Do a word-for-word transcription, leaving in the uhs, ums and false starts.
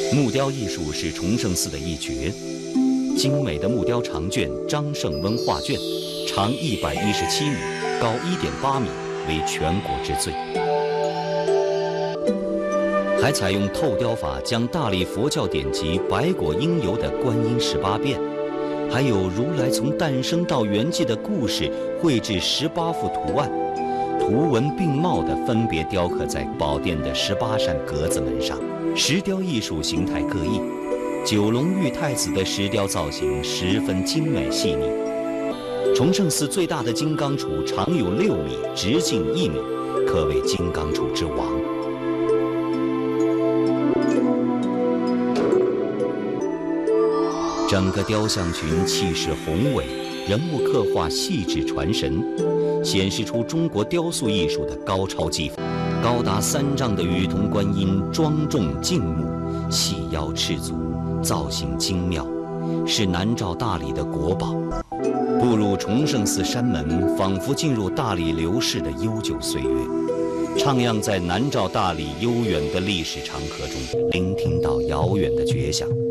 木雕艺术是崇圣寺的一绝，精美的木雕长卷张胜温画卷，长一百一十七米，高一点八米，为全国之最。还采用透雕法，将大理佛教典籍《百果应由》的观音十八变，还有如来从诞生到圆寂的故事，绘制十八幅图案，图文并茂地分别雕刻在宝殿的十八扇格子门上。石雕艺术形态各异，九龙玉太子的石雕造型十分精美细腻。崇圣寺最大的金刚杵长有六米，直径一米，可谓金刚杵之王。整个雕像群气势宏伟，人物刻画细致传神，显示出中国雕塑艺术的高超技法。高达三丈的雨桐观音庄重静穆，细腰赤足，造型精妙，是南诏大理的国宝。步入崇圣寺山门，仿佛进入大理流逝的悠久岁月，徜徉在南诏大理悠远的历史长河中，聆听到遥远的绝响。